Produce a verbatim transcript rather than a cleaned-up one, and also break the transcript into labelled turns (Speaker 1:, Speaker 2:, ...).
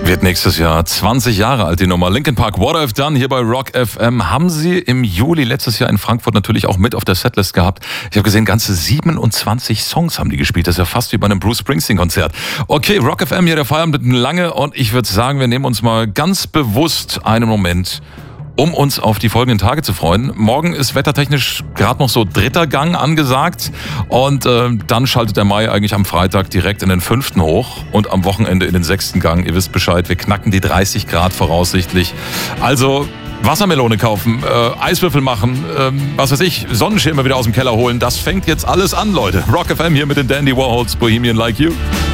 Speaker 1: Wird nächstes Jahr zwanzig Jahre alt, die Nummer. Linkin Park, What I've Done, hier bei Rock F M. Haben Sie im Juli letztes Jahr in Frankfurt natürlich auch mit auf der Setlist gehabt. Ich habe gesehen, ganze siebenundzwanzig Songs haben die gespielt. Das ist ja fast wie bei einem Bruce Springsteen-Konzert. Okay, Rock F M, hier der Feierabend mit lange. Und ich würde sagen, wir nehmen uns mal ganz bewusst einen Moment, um uns auf die folgenden Tage zu freuen. Morgen ist wettertechnisch gerade noch so dritter Gang angesagt und äh, dann schaltet der Mai eigentlich am Freitag direkt in den fünften hoch und am Wochenende in den sechsten Gang. Ihr wisst Bescheid, wir knacken die dreißig Grad voraussichtlich. Also Wassermelone kaufen, äh, Eiswürfel machen, äh, was weiß ich, Sonnenschirme wieder aus dem Keller holen. Das fängt jetzt alles an, Leute. Rock F M hier mit den Dandy Warhols, Bohemian Like You.